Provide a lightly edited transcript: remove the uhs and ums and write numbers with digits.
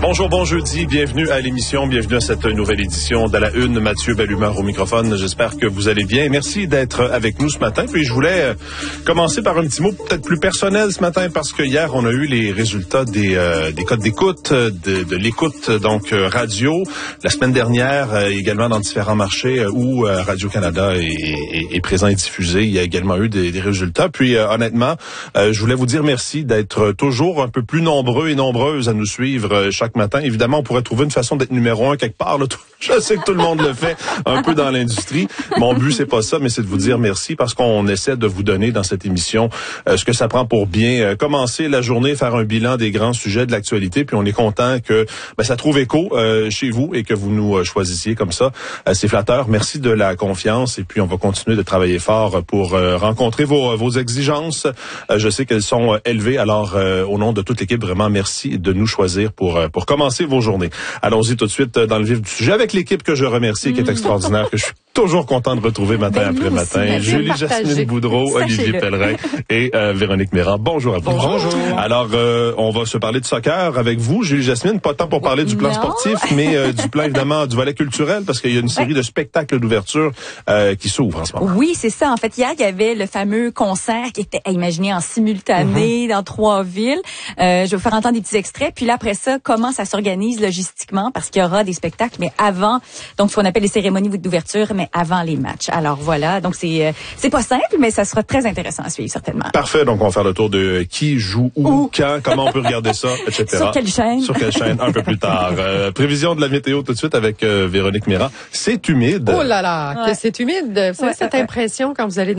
Bonjour, bon jeudi, bienvenue à l'émission, bienvenue à cette nouvelle édition de la Une. Mathieu Bellumeur au microphone, j'espère que vous allez bien. Merci d'être avec nous ce matin. Puis je voulais commencer par un petit mot peut-être plus personnel ce matin parce que hier on a eu les résultats des codes d'écoute, de l'écoute donc radio. La semaine dernière, également dans différents marchés où Radio-Canada est présent et diffusé, il y a également eu des résultats. Puis honnêtement, je voulais vous dire merci d'être toujours un peu plus nombreux et nombreuses à nous suivre chaque matin. Évidemment, on pourrait trouver une façon d'être numéro 1 quelque part. Là. Je sais que tout le monde le fait un peu dans l'industrie. Mon but, c'est pas ça, mais c'est de vous dire merci parce qu'on essaie de vous donner dans cette émission ce que ça prend pour bien commencer la journée, faire un bilan des grands sujets de l'actualité. Puis on est content que ça trouve écho chez vous et que vous nous choisissiez comme ça. C'est flatteur. Merci de la confiance et puis on va continuer de travailler fort pour rencontrer vos exigences. Je sais qu'elles sont élevées. Alors, au nom de toute l'équipe, vraiment merci de nous choisir pour commencer vos journées. Allons-y tout de suite dans le vif du sujet avec l'équipe que je remercie, qui est extraordinaire, que je suis toujours content de retrouver matin après matin. Julie-Jasmine Boudreau, Olivier Pellerin et Véronique Méran. Bonjour à vous. Bonjour. Alors, on va se parler de soccer avec vous, Julie-Jasmine. Pas tant pour parler du plan sportif, mais du plan, évidemment, du volet culturel, parce qu'il y a une série de spectacles d'ouverture qui s'ouvrent en ce moment. Oui, c'est ça. En fait, hier, il y avait le fameux concert qui était imaginé en simultané dans 3 villes. Je vais vous faire entendre des petits extraits. Puis là, après ça, comment ça s'organise logistiquement, parce qu'il y aura des spectacles, mais avant, donc ce qu'on appelle les cérémonies d'ouverture, mais avant les matchs. Alors voilà, donc c'est pas simple, mais ça sera très intéressant à suivre, certainement. Parfait, donc on va faire le tour de qui joue où, quand, comment on peut regarder ça, etc. Sur quelle chaîne? Sur quelle chaîne, un peu plus tard. Prévision de la météo tout de suite avec Véronique Méran. C'est humide. Oh là là, que c'est humide. Vous savez, cette impression quand vous allez